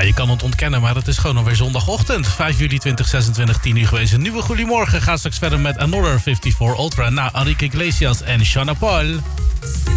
je kan het ontkennen, maar het is gewoon alweer zondagochtend. 5 juli 2026, 10 uur geweest. Een nieuwe goedemorgen. Ga straks verder met Another 54 Ultra. Na Enrique Iglesias en Sean Paul.